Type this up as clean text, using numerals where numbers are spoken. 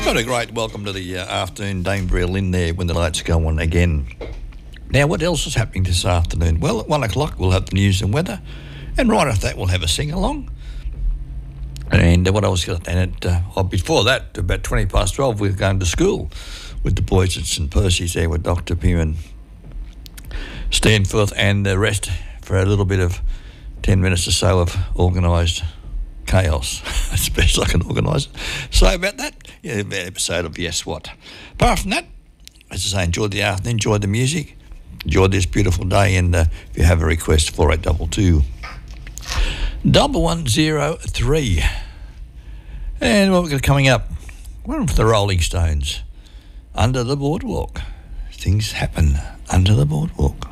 Got a great welcome to the afternoon. Dame Bria Lynn there when the lights go on again. Now, what else is happening this afternoon? Well, at 1 o'clock we'll have the news and weather, and right after that we'll have a sing-along. And what else got? And before that, about 20 past 12, we're going to school with the boys at St Percy's there with Dr. Pym and Stanforth and the rest for a little bit of 10 minutes or so of organised chaos, as best I can organise it. So about that, yeah, an episode of Yes What. Apart from that, as I say, enjoy the afternoon, enjoy the music, enjoy this beautiful day, and if you have a request, 4822 1103. And what we've got coming up, one for the Rolling Stones, Under the Boardwalk. Things happen under the boardwalk.